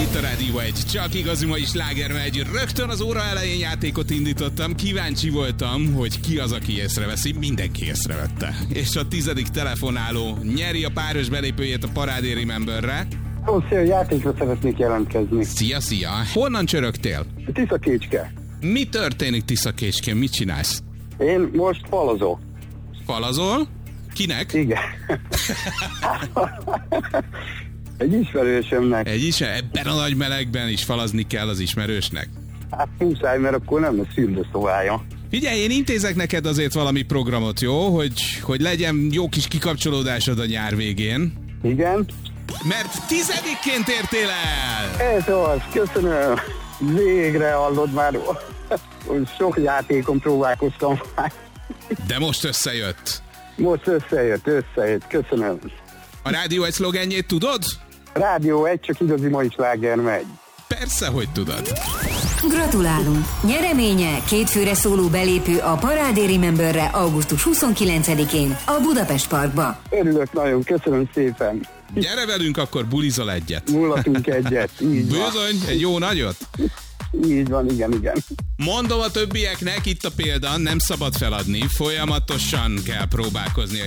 itt a Rádió 1. Csak igazi ma is sláger megy. Rögtön az óra elején játékot indítottam. Kíváncsi voltam, hogy ki az, aki észreveszi. Mindenki észrevette. És a 10. telefonáló nyeri a páros belépőjét a Parádé Rememberre. Szia, játékra szeretnék jelentkezni. Szia! Honnan csörögtél? Tiszakécske. Mi történik Tiszakécskén? Mit csinálsz? Én most falazok. Falazol? Kinek? Igen. Egy ismerősömnek. Ebben a nagy melegben is falazni kell az ismerősnek? Hát muszáj, mert akkor nem lesz fürdőszobája. Figyelj, én intézek neked azért valami programot, jó? Hogy legyen jó kis kikapcsolódásod a nyár végén. Igen. Mert 10-ként értél el! Ez az, köszönöm. Végre hallod már. Sok játékon próbálkoztam már. De most összejött. Most összejött, köszönöm. A Rádió 1 szlogenjét tudod? Rádió 1, csak igazi ma is sláger megy. Persze, hogy tudod. Gratulálunk! Nyereménye 2 főre szóló belépő a Parádé Rememberre augusztus 29-én a Budapest Parkba. Örülök nagyon, köszönöm szépen. Gyere velünk, akkor bulizol egyet. Mullatunk egyet, így van. Bizony, egy jó nagyot? Így van, igen. Mondom a többieknek, itt a példa, nem szabad feladni, folyamatosan kell próbálkozni a